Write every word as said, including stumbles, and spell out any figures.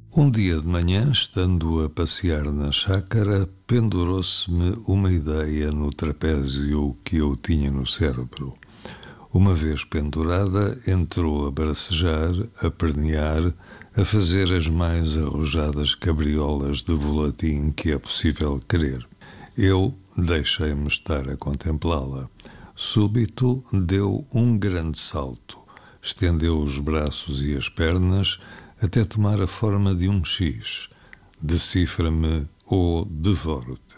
Um dia de manhã, estando a passear na chácara, pendurou-se-me uma ideia no trapézio que eu tinha no cérebro. Uma vez pendurada, entrou a bracejar, a pernear, a fazer as mais arrojadas cabriolas de volatim que é possível querer. Eu deixei-me estar a contemplá-la. Súbito deu um grande salto, estendeu os braços e as pernas até tomar a forma de um X. Decifra-me ou devoro-te.